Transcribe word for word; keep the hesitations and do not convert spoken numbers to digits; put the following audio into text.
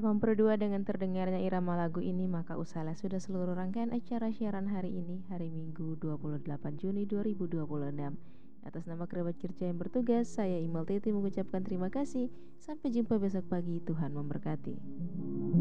Berdua dengan terdengarnya irama lagu ini, maka usahlah sudah seluruh rangkaian acara siaran hari ini, hari Minggu dua puluh delapan Juni dua ribu dua puluh enam. Atas nama kerabat kerja yang bertugas, saya Imelda Titi mengucapkan terima kasih. Sampai jumpa besok pagi, Tuhan memberkati.